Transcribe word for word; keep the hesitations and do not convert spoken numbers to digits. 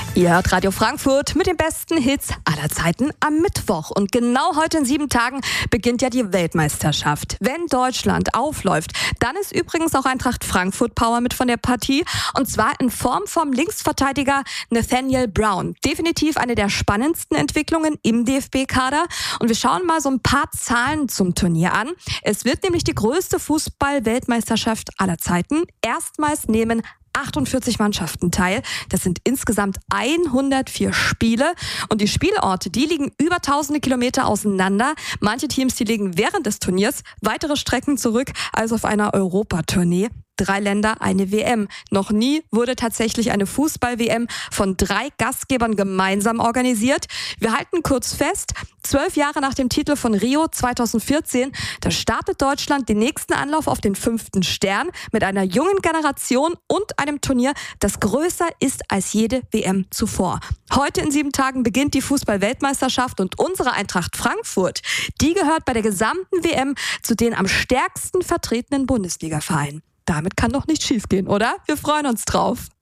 Ihr hört Radio Frankfurt mit den besten Hits aller Zeiten am Mittwoch. Und genau heute in sieben Tagen beginnt ja die Weltmeisterschaft. Wenn Deutschland aufläuft, dann ist übrigens auch Eintracht Frankfurt Power mit von der Partie. Und zwar in Form vom Linksverteidiger Nathaniel Brown. Definitiv eine der spannendsten Entwicklungen im D F B-Kader. Und wir schauen mal so ein paar Zahlen zum Turnier an. Es wird nämlich die größte Fußball-Weltmeisterschaft aller Zeiten. Erstmals nehmen achtundvierzig Mannschaften teil. Das sind insgesamt hundertvier Spiele. Und die Spielorte, die liegen über tausende Kilometer auseinander. Manche Teams, die liegen während des Turniers weitere Strecken zurück als auf einer Europatournee. Drei Länder, eine W M. Noch nie wurde tatsächlich eine Fußball-W M von drei Gastgebern gemeinsam organisiert. Wir halten kurz fest, zwölf Jahre nach dem Titel von Rio zweitausendvierzehn, da startet Deutschland den nächsten Anlauf auf den fünften Stern mit einer jungen Generation und einem Turnier, das größer ist als jede W M zuvor. Heute in sieben Tagen beginnt die Fußball-Weltmeisterschaft und unsere Eintracht Frankfurt, die gehört bei der gesamten W M zu den am stärksten vertretenen Bundesliga-Vereinen. Damit kann doch nicht schiefgehen, oder? Wir freuen uns drauf.